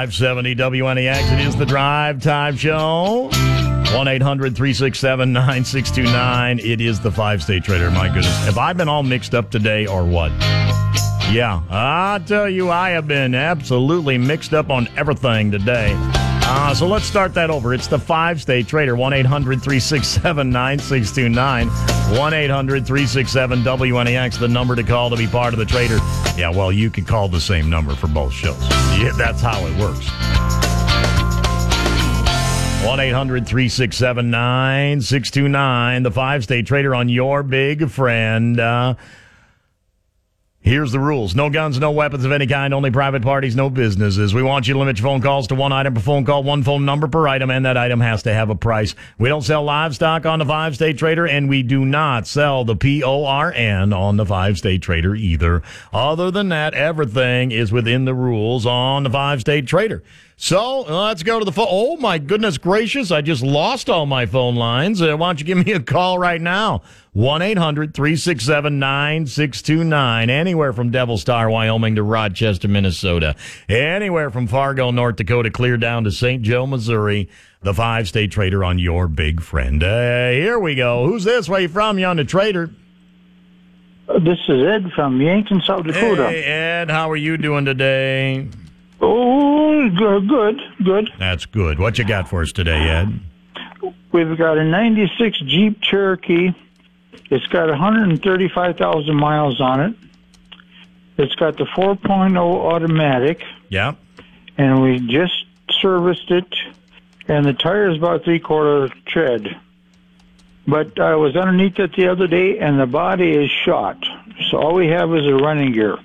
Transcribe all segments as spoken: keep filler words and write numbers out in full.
five seventy W N E X. It is the Drive Time Show. one eight hundred three six seven nine six two nine. It is the five-state trader. My goodness. Have I been all mixed up today or what? Yeah, I tell you, I have been absolutely mixed up on everything today. Uh, so let's start that over. It's the five-state trader. one eight hundred three six seven nine six two nine. one eight hundred three six seven W N E X, the number to call to be part of the trader. Yeah, well, you can call the same number for both shows. Yeah, that's how it works. one eight hundred three six seven nine six two nine, the five-state trader on your big friend. Uh, here's the rules. No guns, no weapons of any kind, only private parties, no businesses. We want you to limit your phone calls to one item per phone call, one phone number per item, and that item has to have a price. We don't sell livestock on the five-state trader, and we do not sell the P O R N on the five-state trader either. Other than that, everything is within the rules on the five-state trader. So let's go to the phone. Oh, my goodness gracious. I just lost all my phone lines. Uh, why don't you give me a call right now? one eight hundred three six seven nine six two nine. Anywhere from Devil Star, Wyoming to Rochester, Minnesota. Anywhere from Fargo, North Dakota, clear down to Saint Joe, Missouri. The five-state trader on your big friend. Uh, here we go. Who's this? Where you from? You on the trader? Uh, this is Ed from Yankton, South Dakota. Hey, Ed. How are you doing today? Oh, good, good, good. That's good. What you got for us today, Ed? We've got a ninety-six Jeep Cherokee. It's got one hundred thirty-five thousand miles on it. It's got the four point oh automatic. Yeah. And we just serviced it, and the tire is about three-quarter tread. But I was underneath it the other day, and the body is shot. So all we have is a running gear.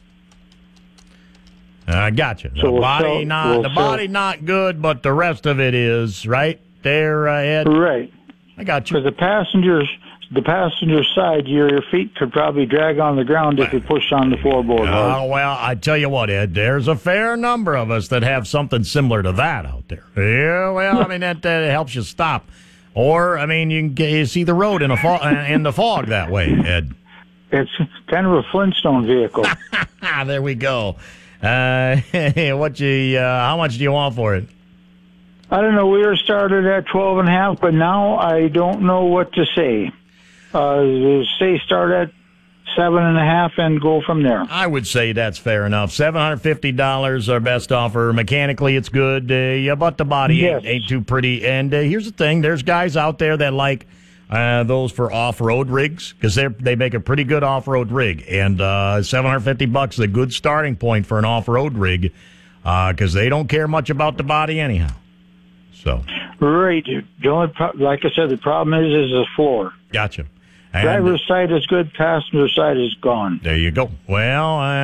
I uh, gotcha. The So we'll body sell- not we'll the sell- body not good, but the rest of it is right there, uh, Ed. Right. I got you. Because the passengers, the passenger side, your, your feet could probably drag on the ground if you push on the floorboard. hard. Oh well, I tell you what, Ed. There's a fair number of us that have something similar to that out there. Yeah. Well, I mean that, that helps you stop, or I mean you can get, you see the road in a fo- in the fog that way, Ed. It's kind of a Flintstone vehicle. There we go. Uh, what you? Uh, how much do you want for it? I don't know. We were started at twelve and a half, but now I don't know what to say. Uh, say start at seven and a half and go from there. I would say that's fair enough. Seven hundred fifty dollars, our best offer. Mechanically, it's good. Uh, yeah, but the body Yes. ain't, ain't too pretty. And uh, here's the thing: there's guys out there that like uh, those for off-road rigs because they they make a pretty good off-road rig. And uh, seven hundred fifty bucks is a good starting point for an off-road rig because uh, they don't care much about the body anyhow. So, Right. The only pro- like I said, the problem is is the floor. gotcha. And Driver's side is good. Passenger side is gone. there you go. Well. Uh,